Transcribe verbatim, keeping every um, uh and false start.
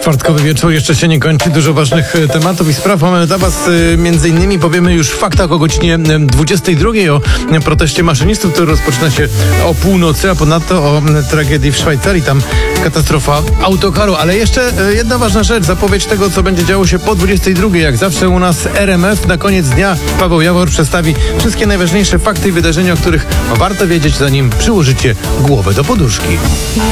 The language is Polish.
Czwartkowy wieczór jeszcze się nie kończy. Dużo ważnych tematów i spraw mamy dla Was. Między innymi powiemy już w faktach o godzinie dwudziestej drugiej o proteście maszynistów, który rozpoczyna się o północy, a ponadto o tragedii w Szwajcarii. Tam katastrofa autokaru. Ale jeszcze jedna ważna rzecz. Zapowiedź tego, co będzie działo się po dwudziestej drugiej. Jak zawsze u nas R M F. Na koniec dnia Paweł Jawor przedstawi wszystkie najważniejsze fakty i wydarzenia, o których warto wiedzieć, zanim przyłożycie głowę do poduszki.